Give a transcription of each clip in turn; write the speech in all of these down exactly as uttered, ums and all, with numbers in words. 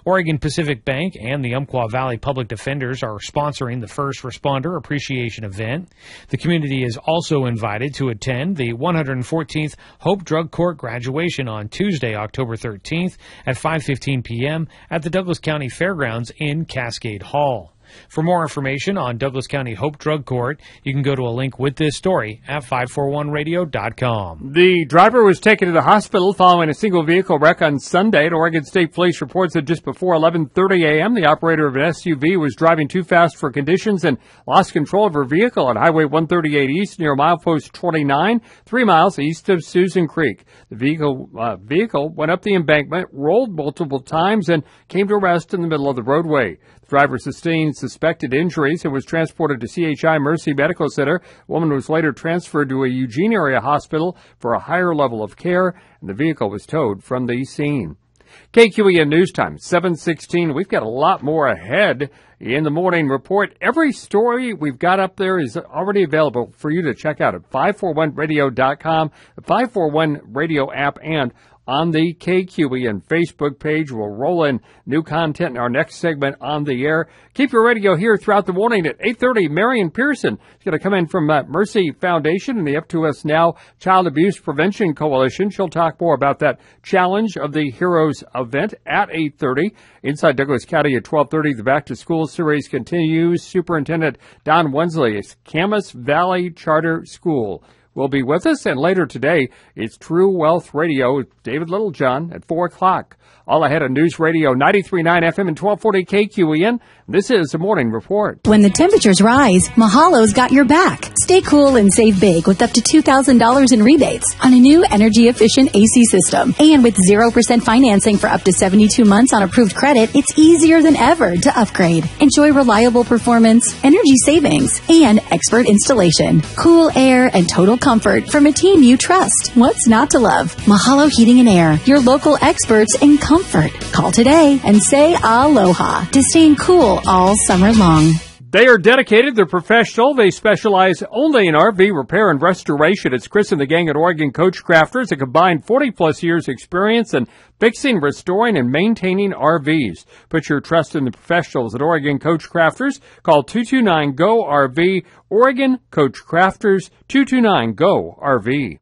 Oregon Pacific Bank and the Umpqua Valley Public Defenders are sponsoring the First Responder Appreciation event. The community is also invited to attend the one hundred fourteenth Hope Drug Court graduation on Tuesday, October thirteenth at five fifteen p.m. at the Douglas County Fairgrounds in Cascade Hall. For more information on Douglas County Hope Drug Court, you can go to a link with this story at five forty-one radio dot com. The driver was taken to the hospital following a single vehicle wreck on Sunday. At Oregon State Police reports that just before eleven thirty a.m., the operator of an S U V was driving too fast for conditions and lost control of her vehicle on Highway one thirty-eight East near milepost twenty-nine, three miles east of Susan Creek. The vehicle, uh, vehicle went up the embankment, rolled multiple times, and came to a rest in the middle of the roadway. The driver sustained suspected injuries and was transported to C H I Mercy Medical Center. The woman was later transferred to a Eugene area hospital for a higher level of care, and the vehicle was towed from the scene. K Q E N News Time, seven sixteen. We've got a lot more ahead in the morning report. Every story we've got up there is already available for you to check out at five forty-one radio dot com, the five forty-one Radio app, and on the K Q E N Facebook page. We'll roll in new content in our next segment on the air. Keep your radio here throughout the morning at eight thirty. Marion Pearson is going to come in from uh, Mercy Foundation and the Up to Us Now Child Abuse Prevention Coalition. She'll talk more about that challenge of the Heroes event at eight thirty. Inside Douglas County at twelve thirty, the Back to School series continues. Superintendent Don Wensley is Camas Valley Charter School will be with us, and later today, it's True Wealth Radio with David Littlejohn at four o'clock. All ahead on News Radio ninety-three point nine F M and twelve forty K Q E N. This is the Morning Report. When the temperatures rise, Mahalo's got your back. Stay cool and save big with up to two thousand dollars in rebates on a new energy-efficient A C system. And with zero percent financing for up to seventy-two months on approved credit, it's easier than ever to upgrade. Enjoy reliable performance, energy savings, and expert installation. Cool air and total comfort from a team you trust. What's not to love? Mahalo Heating and Air, your local experts in comfort. Call today and say aloha to staying cool all summer long. They are dedicated, they're professional, they specialize only in R V repair and restoration. It's Chris and the gang at Oregon Coach Crafters, a combined forty plus years experience in fixing, restoring, and maintaining R Vs. Put your trust in the professionals at Oregon Coach Crafters. Call two two nine G O R V, Oregon Coach Crafters, two two nine G O R V.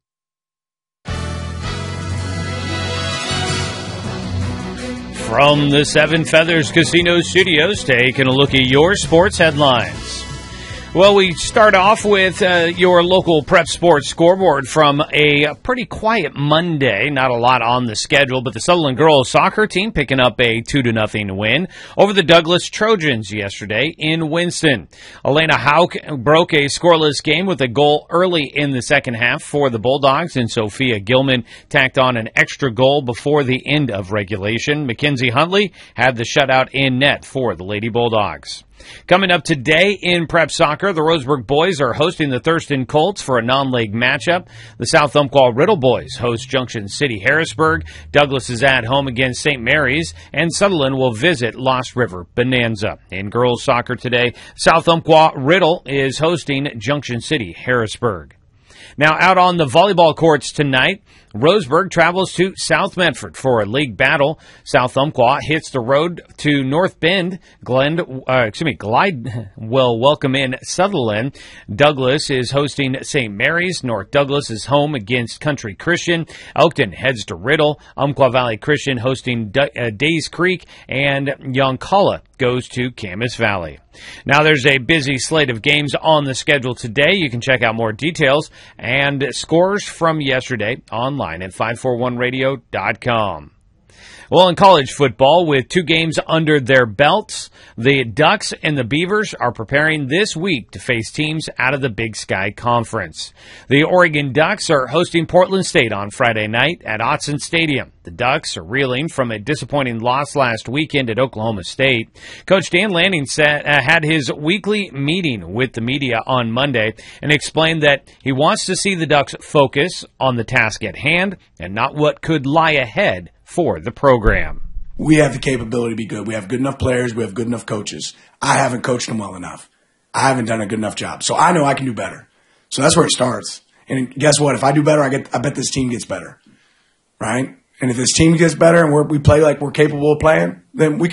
From the Seven Feathers Casino Studios, taking a look at your sports headlines. Well, we start off with uh, your local prep sports scoreboard from a pretty quiet Monday. Not a lot on the schedule, but the Sutherland girls soccer team picking up a two to nothing win over the Douglas Trojans yesterday in Winston. Elena Hauk broke a scoreless game with a goal early in the second half for the Bulldogs, and Sophia Gilman tacked on an extra goal before the end of regulation. Mackenzie Huntley had the shutout in net for the Lady Bulldogs. Coming up today in prep soccer, the Roseburg boys are hosting the Thurston Colts for a non-league matchup. The South Umpqua Riddle boys host Junction City Harrisburg. Douglas is at home against Saint Mary's, and Sutherland will visit Lost River Bonanza. In girls soccer today, South Umpqua Riddle is hosting Junction City Harrisburg. Now, out on the volleyball courts tonight, Roseburg travels to South Medford for a league battle. South Umpqua hits the road to North Bend. Glen, uh, excuse me, Glide will welcome in Sutherland. Douglas is hosting Saint Mary's. North Douglas is home against Country Christian. Elkton heads to Riddle. Umpqua Valley Christian hosting D- uh, Days Creek. And Yoncalla goes to Camas Valley. Now, there's a busy slate of games on the schedule today. You can check out more details and scores from yesterday online at five forty-one radio dot com. Well, in college football, with two games under their belts, the Ducks and the Beavers are preparing this week to face teams out of the Big Sky Conference. The Oregon Ducks are hosting Portland State on Friday night at Autzen Stadium. The Ducks are reeling from a disappointing loss last weekend at Oklahoma State. Coach Dan Lanning said, uh, had his weekly meeting with the media on Monday and explained that he wants to see the Ducks focus on the task at hand and not what could lie ahead for the program. We have the capability to be good. We have good enough players. We have good enough coaches. I haven't coached them well enough. I haven't done a good enough job. So I know I can do better. So that's where it starts. And guess what? If I do better, I get. I bet this team gets better, right? And if this team gets better and we're, we play like we're capable of playing, then we can